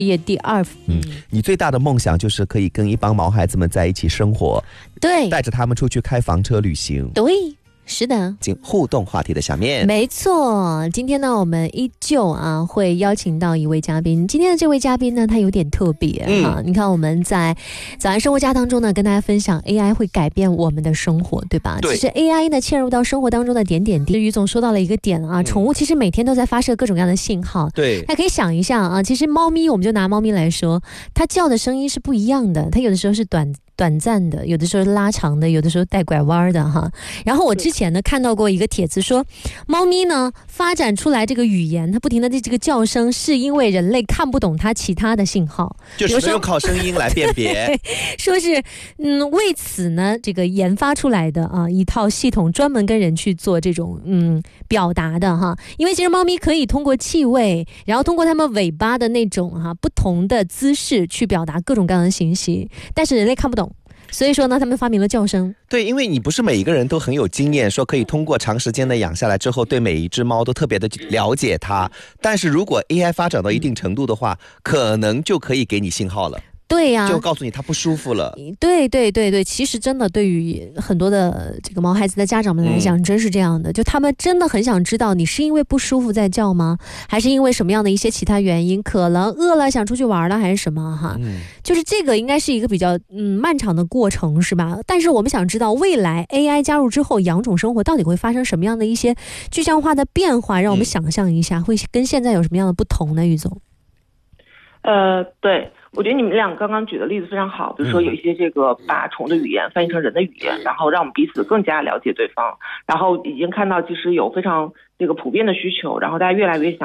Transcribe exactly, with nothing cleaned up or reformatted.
业第二。 嗯，你最大的梦想就是可以跟一帮毛孩子们在一起生活， 对， 带着他们出去开房车旅行。 对，是的。 进互动话题的下面， 没错，今天呢我们依旧啊会邀请到一位嘉宾。今天的这位嘉宾呢他有点特别、嗯、啊，你看我们在早安生活家当中呢跟大家分享 A I 会改变我们的生活，对吧？ 对， 其实 A I 呢嵌入到生活当中的点点滴滴，于总说到了一个点啊，宠物其实每天都在发射各种各样的信号。 对， 大家可以想一下啊，其实猫咪，我们就拿猫咪来说，它叫的声音是不一样的，它有的时候是短短暂的，有的时候拉长的，有的时候带拐弯的哈。然后我之前呢看到过一个帖子说，猫咪呢发展出来这个语言，它不停的这个叫声，是因为人类看不懂它其他的信号， 就是用靠声音来辨别。 说是嗯为此呢这个研发出来的啊一套系统，专门跟人去做这种嗯表达的哈。因为其实猫咪可以通过气味，然后通过它们尾巴的那种哈、啊、不同的姿势去表达各种各样的信息，但是人类看不懂。所以说呢他们发明了叫声。 对，因为你不是每一个人都很有经验，说可以通过长时间的养下来之后对每一只猫都特别的了解它，但是如果 A I 发展到一定程度的话、嗯、可能就可以给你信号了。 对呀、啊， 就告诉你他不舒服了。 对对对对，其实真的对于很多的这个毛孩子的家长们来讲、嗯、真是这样的，就他们真的很想知道你是因为不舒服在叫吗，还是因为什么样的一些其他原因，可能饿了想出去玩了还是什么哈、嗯、就是这个应该是一个比较嗯漫长的过程是吧？但是我们想知道未来 A I 加入之后养宠生活到底会发生什么样的一些具象化的变化，让我们想象一下、嗯、会跟现在有什么样的不同呢？于总。 呃对，我觉得你们俩刚刚举的例子非常好，比如说有一些这个把宠物的语言翻译成人的语言，然后让我们彼此更加了解对方，然后已经看到其实有非常这个普遍的需求，然后大家越来越想